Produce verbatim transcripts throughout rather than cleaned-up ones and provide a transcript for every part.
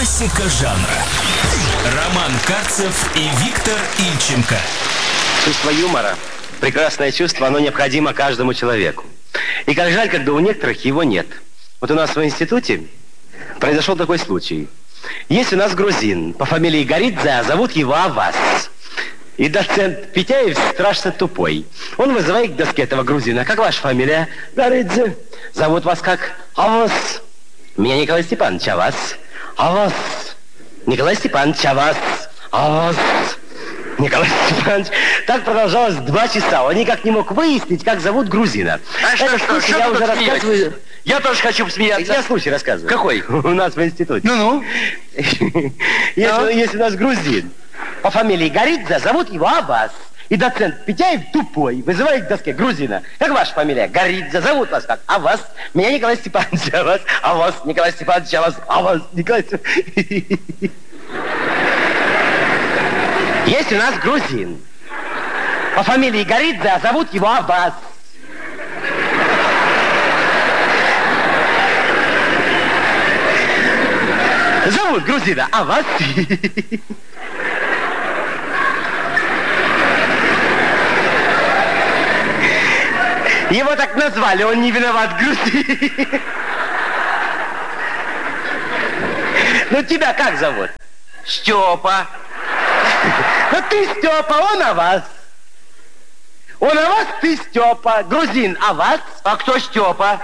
Классика жанра. Роман Карцев и Виктор Ильченко. Чувство юмора, прекрасное чувство, оно необходимо каждому человеку. И как жаль, когда у некоторых его нет. Вот у нас в институте произошел такой случай. Есть у нас грузин по фамилии Горидзе, а зовут его Авас. И доцент Петяев страшно тупой. Он вызывает к доске этого грузина. Как ваша фамилия? Горидзе. Зовут вас как? Авас. Меня Николай Степанович, а вас? Авас. Николай Степанович, а вас? Авас. Николай Степанович. Так продолжалось два часа. Он никак не мог выяснить, как зовут грузина. А что, Этот что, случай что я вы уже тут рассказываю. смеетесь? Я тоже хочу посмеяться. Я случай рассказываю. Какой? У нас в институте. Ну-ну. Если, если у нас грузин по фамилии Горидзе, зовут его Аббас. И доцент Петяев тупой вызывает к доске грузина. Как ваша фамилия? Горидзе. Зовут вас как? А вас? Меня Николай Степанович. А вас? А вас? Николай Степанович. А вас? А вас? Николай Степанович. Есть у нас грузин по фамилии Горидзе, а зовут его Аббас. Зовут грузина Авас. Его так назвали, он не виноват, грузин. Ну тебя как зовут? Степа. Ну ты Степа, он Авас. Он Авас, ты Степа. Грузин Авас. А кто Степа?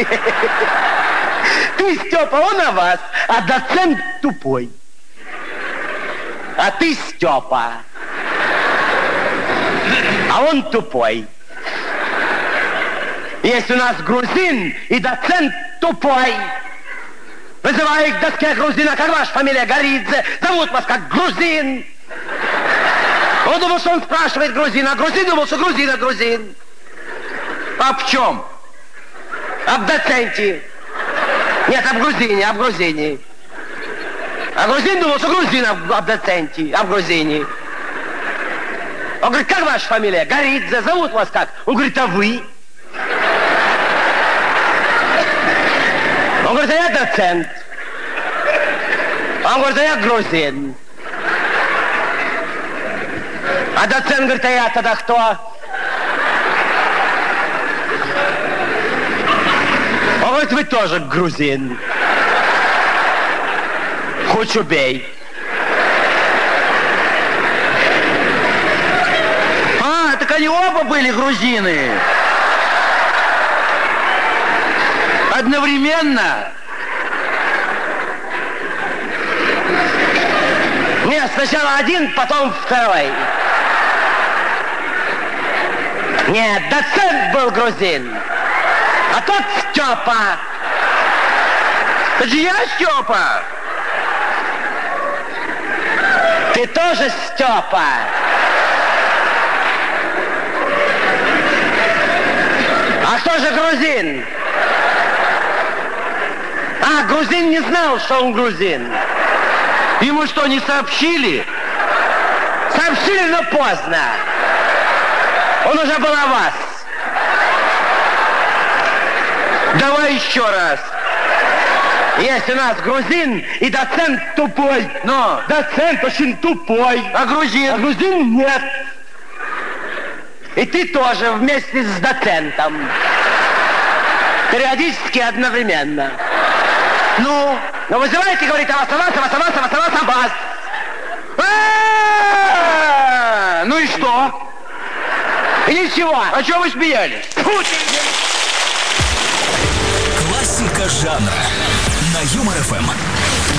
Ты Степа, он Авас, а доцент тупой. А ты Степа. А он тупой. Есть у нас грузин и доцент тупой. Вызывай к доске грузина. Как ваша фамилия? Горидзе. Зовут вас как грузин. Он думал, что он спрашивает грузина, а грузин думал, что грузин, а грузин. А в чем? Об доценте. Нет, об грузине, об грузине. А грузин думал, что грузин об, об доценте, об грузине. Он говорит, как ваша фамилия? Горидзе. Зовут вас как? Он говорит, а вы? Он говорит, а я доцент. Он говорит, а я грузин. А доцент говорит, а я тогда кто? Он говорит, вы тоже грузин. Хоть убей. А, так они оба были грузины. Одновременно? Нет, сначала один, потом второй. Нет, доцент был грузин. А тот Степа. Это же я Степа. Ты тоже Степа. А кто же грузин? А, грузин не знал, что он грузин. Ему что, не сообщили? Сообщили, но поздно. Он уже был о вас. Давай еще раз. Есть у нас грузин и доцент тупой. Но. Доцент очень тупой. А грузин? А грузин нет. И ты тоже вместе с доцентом. Периодически одновременно. Ну? Но вызывайте, говорит, Авас, Авас, Авас, Авас, Авас, Авас, Авас. А-а-а! Ну и что? И ничего. А чего вы смеялись? Классика жанра на Юмор ФМ.